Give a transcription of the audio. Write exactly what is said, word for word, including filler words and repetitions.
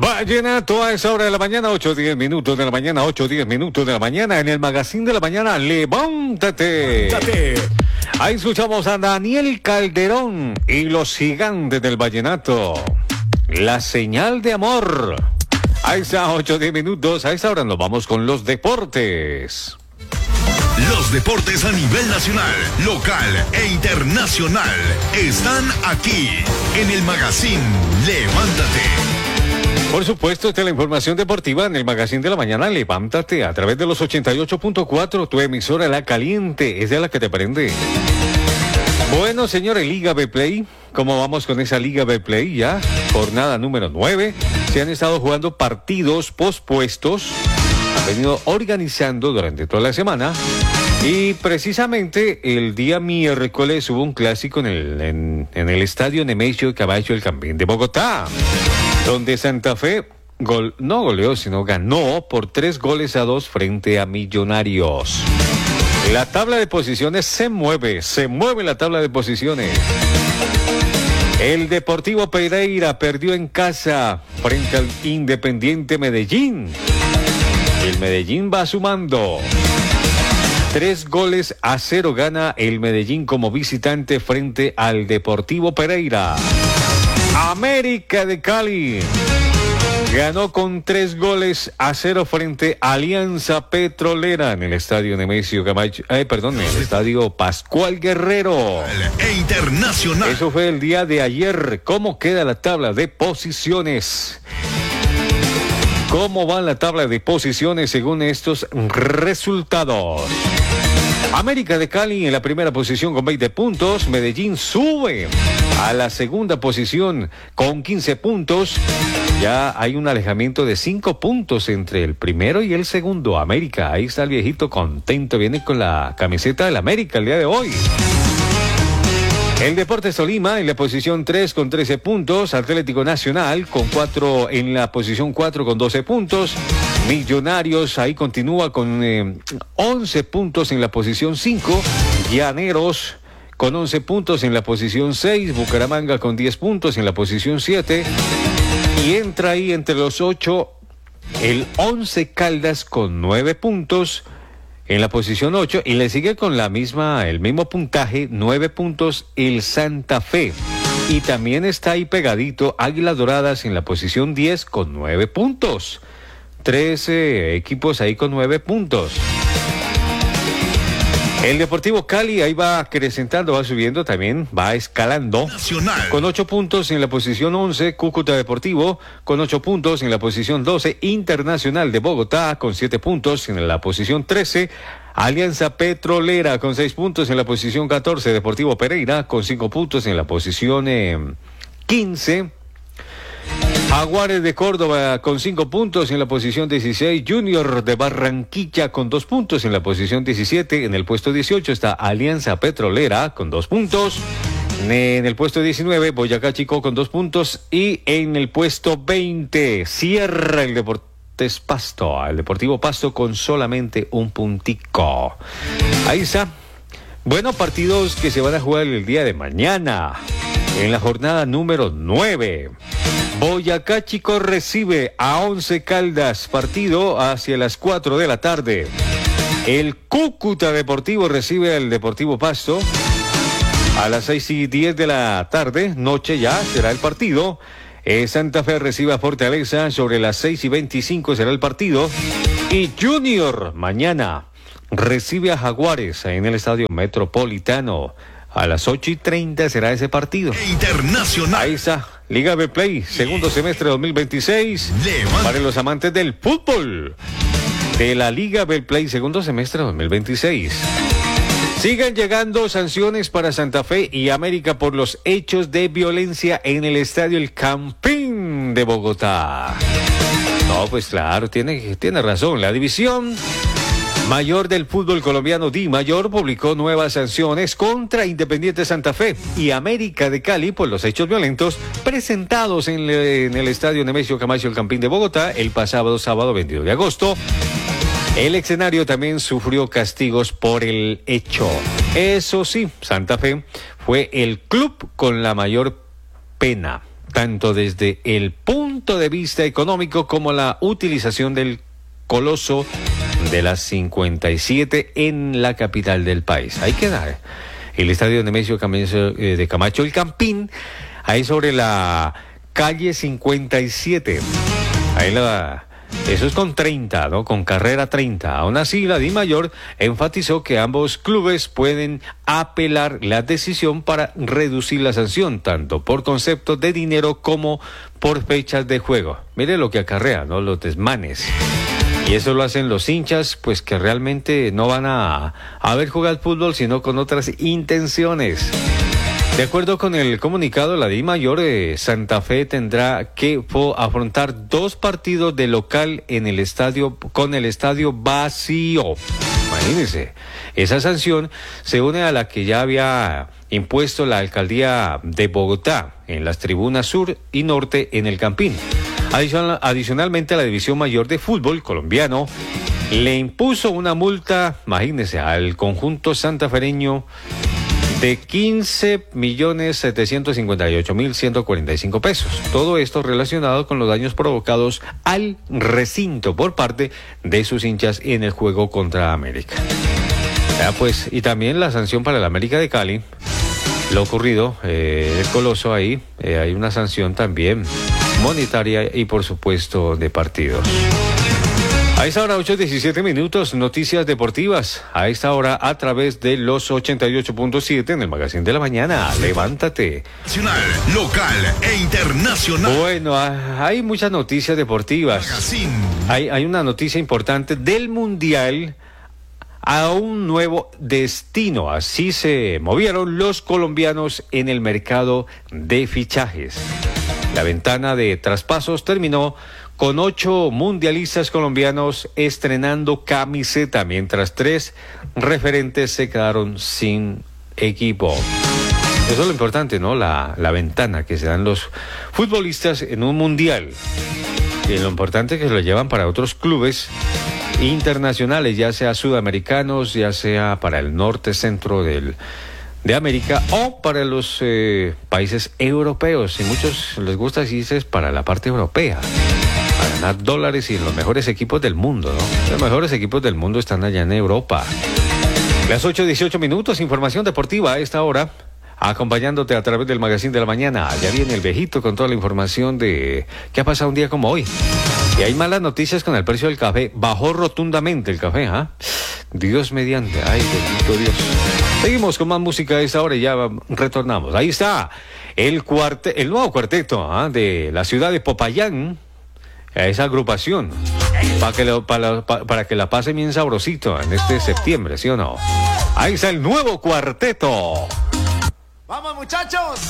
Vallenato a esa hora de la mañana, ocho diez minutos de la mañana, ocho diez minutos de la mañana, en el magazine de la mañana, levántate. Levántate. Ahí escuchamos a Daniel Calderón y los gigantes del vallenato. La señal de amor. A esa ocho diez minutos, a esa hora nos vamos con los deportes. Los deportes a nivel nacional, local e internacional están aquí en el magazine Levántate. Por supuesto, esta es la información deportiva en el magazine de la mañana. Levántate a través de los ochenta y ocho punto cuatro, tu emisora La Caliente, es de la que te prende. Bueno, señores, Liga Betplay, ¿cómo vamos con esa Liga Betplay? Ya, jornada número nueve. Se han estado jugando partidos pospuestos. Han venido organizando durante toda la semana. Y precisamente el día miércoles hubo un clásico en el, en, en el estadio Nemesio Camacho, el Campín de Bogotá, donde Santa Fe gol, no goleó, sino ganó por tres goles a dos frente a Millonarios. La tabla de posiciones se mueve, se mueve la tabla de posiciones. El Deportivo Pereira perdió en casa frente al Independiente Medellín. El Medellín va sumando. Tres goles a cero gana el Medellín como visitante frente al Deportivo Pereira. América de Cali ganó con tres goles a cero frente a Alianza Petrolera en el estadio Nemesio Camacho, eh, perdón, en el estadio Pascual Guerrero. E internacional. Eso fue el día de ayer. ¿Cómo queda la tabla de posiciones? ¿Cómo va la tabla de posiciones según estos resultados? América de Cali en la primera posición con veinte puntos. Medellín sube a la segunda posición con quince puntos. Ya hay un alejamiento de cinco puntos entre el primero y el segundo. América, ahí está el viejito contento. Viene con la camiseta del América el día de hoy. El Deportes Tolima en la posición tres con trece puntos. Atlético Nacional con cuatro en la posición cuatro con doce puntos. Millonarios ahí continúa con eh, once puntos en la posición cinco. Llaneros con once puntos en la posición seis. Bucaramanga con diez puntos en la posición siete. Y entra ahí entre los ocho el Once Caldas con nueve puntos. En la posición ocho, y le sigue con la misma, el mismo puntaje, nueve puntos, el Santa Fe. Y también está ahí pegadito Águilas Doradas en la posición diez con nueve puntos. trece equipos ahí con nueve puntos. El Deportivo Cali ahí va acrecentando, va subiendo también, va escalando. Nacional. Con ocho puntos en la posición once, Cúcuta Deportivo con ocho puntos en la posición doce, Internacional de Bogotá con siete puntos en la posición trece, Alianza Petrolera con seis puntos en la posición catorce, Deportivo Pereira con cinco puntos en la posición eh, quince. Jaguares de Córdoba con cinco puntos en la posición dieciséis, Junior de Barranquilla con dos puntos en la posición diecisiete, en el puesto dieciocho está Alianza Petrolera con dos puntos, en el puesto diecinueve Boyacá Chico con dos puntos y en el puesto veinte cierra el Deportes Pasto, el Deportivo Pasto con solamente un puntico. Ahí está. Bueno, partidos que se van a jugar el día de mañana en la jornada número nueve. Boyacá Chico recibe a Once Caldas, partido hacia las cuatro de la tarde. El Cúcuta Deportivo recibe al Deportivo Pasto a las seis y diez de la tarde, noche ya será el partido. Eh, Santa Fe recibe a Fortaleza sobre las seis y veinticinco será el partido. Y Junior mañana recibe a Jaguares en el Estadio Metropolitano. A las ocho y treinta será ese partido. Internacional. Ahí está, Liga Betplay, segundo semestre dos mil veintiséis. Levanta. Para los amantes del fútbol de la Liga Betplay, segundo semestre dos mil veintiséis. Sigan llegando sanciones para Santa Fe y América por los hechos de violencia en el estadio El Campín de Bogotá. No, pues claro, tiene, tiene razón. La división mayor del fútbol colombiano, Di Mayor, publicó nuevas sanciones contra Independiente Santa Fe y América de Cali por los hechos violentos presentados en, le, en el estadio Nemesio Camacho, el Campín de Bogotá, el pasado sábado veintidós de agosto. El escenario también sufrió castigos por el hecho. Eso sí, Santa Fe fue el club con la mayor pena. tanto desde el punto de vista económico como la utilización del Coloso de las cincuenta y siete en la capital del país. Ahí queda el estadio Nemesio de Camacho, el Campín, ahí sobre la calle cincuenta y siete. Ahí la... Eso es con treinta, ¿no? Con carrera treinta. Aún así, la DIMAYOR enfatizó que ambos clubes pueden apelar la decisión para reducir la sanción, tanto por concepto de dinero como por fechas de juego. Mire lo que acarrea, ¿no? Los desmanes. Y eso lo hacen los hinchas, pues que realmente no van a, a ver jugar fútbol, sino con otras intenciones. De acuerdo con el comunicado, la DIMAYOR de Santa Fe tendrá que afrontar dos partidos de local en el estadio, con el estadio vacío. Imagínense, esa sanción se une a la que ya había impuesto la alcaldía de Bogotá en las tribunas sur y norte en el Campín. Adicional, adicionalmente, la División Mayor de Fútbol colombiano le impuso una multa, imagínense, al conjunto santafereño de quince millones setecientos cincuenta y ocho mil ciento cuarenta y cinco pesos. Todo esto relacionado con los daños provocados al recinto por parte de sus hinchas en el juego contra América. Ya pues, y también la sanción para el América de Cali, lo ocurrido, eh, el Coloso ahí, eh, hay una sanción también monetaria y por supuesto de partidos. A esta hora, ocho diecisiete minutos, noticias deportivas. A esta hora, a través de los ochenta y ocho punto siete en el Magazine de la Mañana. Levántate. Nacional, local e internacional. Bueno, hay muchas noticias deportivas. Magazine. Hay, hay una noticia importante del Mundial a un nuevo destino. Así se movieron los colombianos en el mercado de fichajes. La ventana de traspasos terminó con ocho mundialistas colombianos estrenando camiseta, mientras tres referentes se quedaron sin equipo. Eso es lo importante, ¿no? La, la ventana que se dan los futbolistas en un mundial. Y lo importante es que se lo llevan para otros clubes internacionales, ya sea sudamericanos, ya sea para el norte, centro del, de América o para los eh, países europeos. Y muchos les gusta así, es para la parte europea. Para ganar dólares y los mejores equipos del mundo, ¿no? Los mejores equipos del mundo están allá en Europa. Las ocho dieciocho minutos, información deportiva a esta hora, acompañándote a través del Magazine de la Mañana. Ya viene el viejito con toda la información de qué ha pasado un día como hoy. Y hay malas noticias con el precio del café. Bajó rotundamente el café, ¿ah? ¿eh? Dios mediante, ay, bendito Dios. Seguimos con más música a esta hora y ya retornamos. Ahí está el, cuarte, el nuevo cuarteto ¿ah? de la ciudad de Popayán. A esa agrupación, para que, lo, para, para, para que la pase bien sabrosito en este septiembre, ¿sí o no? Ahí está el nuevo cuarteto. ¡Vamos, muchachos!